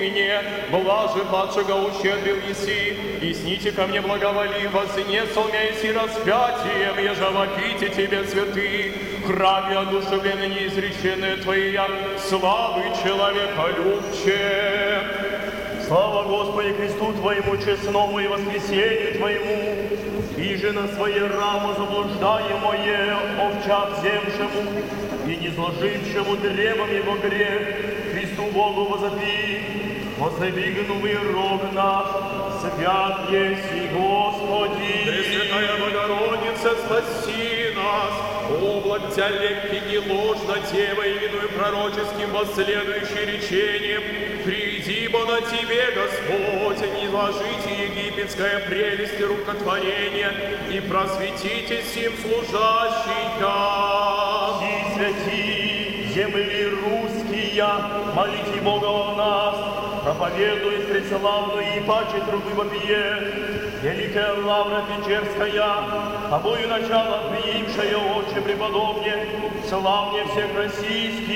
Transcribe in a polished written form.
мне, блаже падшего ущедрил еси, и сните ко мне благоволи, вознесл меня еси распятием, еже вопите тебе, святый, храме одушевлены неизреченные Твоя, славы человеколюбче. Слава Господи Христу Твоему честному и воскресению Твоему, и же на своей раму заблуждаемое овча вземшему и не зложившему древом его грех, Христу Богу возопи, воздвигнув и рог наш, свят еси Господи. Пресвятая Богородица, спаси нас, облак Тя легкий не ложно, Дева именуя пророческим восследующим речением, приди бо на Тебе, Господь, не вложите египетская прелесть рукотворения, и просветите сим служащих. И святи земли русские, молите Бога о нас, проповедует преславную и паче труды вопие, великая лавра Печерская, тобою начало приимшая, Отче преподобне, славне всех российских,